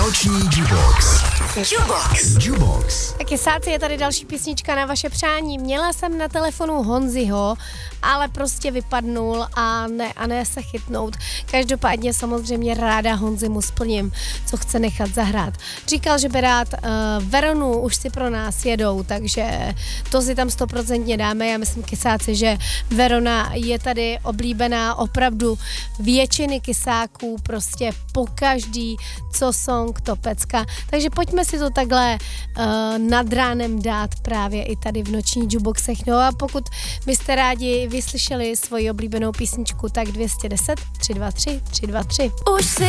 Noční Jubox. Jubox. Tak Kysáci, je tady další písnička na vaše přání. Měla jsem na telefonu Honziho, ale prostě vypadnul a ne se chytnout. Každopádně samozřejmě ráda Honzimu splním, co chce nechat zahrát. Říkal, že by rád Veronu už si pro nás jedou, takže to si tam 100% dáme. Já myslím, Kysáci, že Verona je tady oblíbená opravdu většiny Kysáků, prostě pokaždý, co song, to pecka. Takže pojďme si to takhle nad ránem dát právě i tady v noční Juboxech. No a pokud byste rádi vyslyšeli svoji oblíbenou písničku, tak 210 323 323. Už si